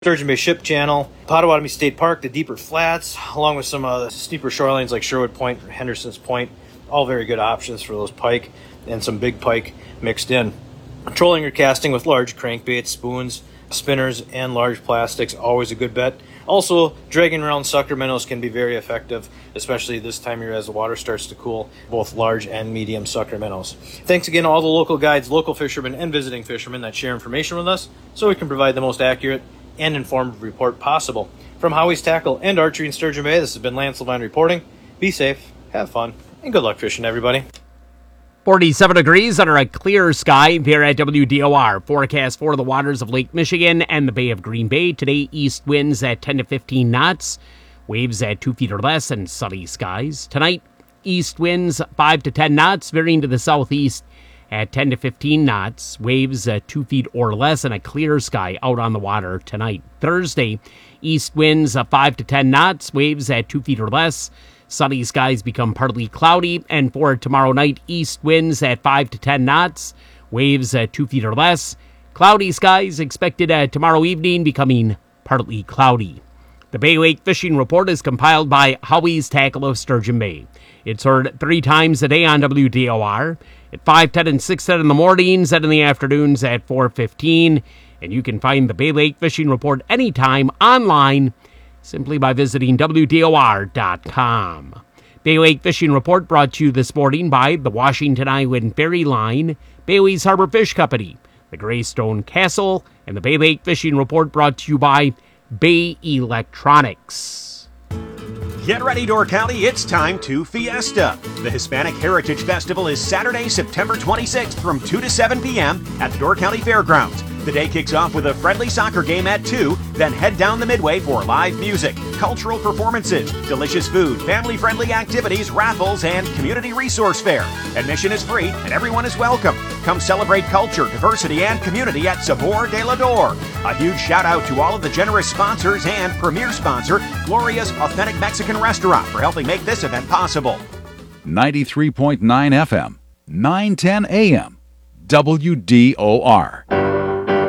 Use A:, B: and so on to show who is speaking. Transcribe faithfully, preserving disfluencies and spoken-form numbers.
A: Sturgeon Bay Ship Channel, Potawatomi State Park, the deeper flats, along with some uh, steeper shorelines like Sherwood Point or Henderson's Point. All very good options for those pike and some big pike mixed in. Trolling or casting with large crankbaits, spoons, spinners, and large plastics, always a good bet. Also, dragging around sucker minnows can be very effective, especially this time of year as the water starts to cool, both large and medium sucker minnows. Thanks again to all the local guides, local fishermen, and visiting fishermen that share information with us so we can provide the most accurate and informed report possible. From Howie's Tackle and Archery in Sturgeon Bay, this has been Lance Levine reporting. Be safe, have fun, and good luck fishing, everybody.
B: forty-seven degrees under a clear sky here at W D O R. Forecast for the waters of Lake Michigan and the Bay of Green Bay. Today, east winds at ten to fifteen knots, waves at two feet or less, and sunny skies. Tonight, east winds five to ten knots, varying to the southeast at ten to fifteen knots, waves at two feet or less, and a clear sky out on the water tonight. Thursday, east winds five to ten knots, waves at two feet or less. Sunny skies become partly cloudy, and for tomorrow night, east winds at five to ten knots, waves at two feet or less. Cloudy skies expected uh, tomorrow evening, becoming partly cloudy. The Bay Lake Fishing Report is compiled by Howie's Tackle of Sturgeon Bay. It's heard three times a day on W D O R, at five ten and six ten in the mornings, and in the afternoons at four fifteen. And you can find the Bay Lake Fishing Report anytime online simply by visiting W D O R dot com. Bay Lake Fishing Report brought to you this morning by the Washington Island Ferry Line, Bailey's Harbor Fish Company, the Greystone Castle, and the Bay Lake Fishing Report brought to you by Bay Electronics.
C: Get ready, Door County, it's time to Fiesta. The Hispanic Heritage Festival is Saturday, September twenty-sixth from two to seven p.m. at the Door County Fairgrounds. The day kicks off with a friendly soccer game at two, then head down the Midway for live music, cultural performances, delicious food, family-friendly activities, raffles, and community resource fair. Admission is free and everyone is welcome. Come celebrate culture, diversity, and community at Sabor de la Door. A huge shout out to all of the generous sponsors and premier sponsor, Gloria's Authentic Mexican Restaurant, for helping make this event possible.
D: ninety-three point nine F M, nine ten A M, W D O R.